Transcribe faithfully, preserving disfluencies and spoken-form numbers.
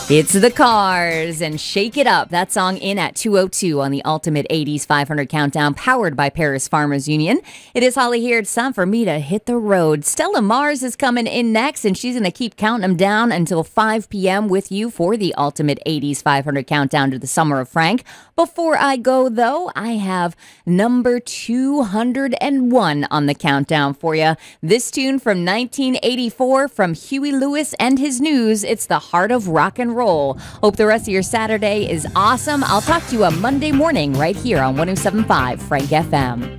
It's the Cars and Shake It Up. That song in at two oh two on the Ultimate eighties five hundred Countdown, powered by Paris Farmers Union. It is Holly here. It's time for me to hit the road. Stella Mars is coming in next, and she's going to keep counting them down until five p.m. with you for the Ultimate eighties five hundred Countdown to the Summer of Frank. Before I go, though, I have number two hundred one on the countdown for you. This tune from nineteen eighty-four from Huey Lewis and his News. It's the Heart of Rock and Roll. Hope the rest of your Saturday is awesome. I'll talk to you on Monday morning right here on one oh seven point five Frank F M.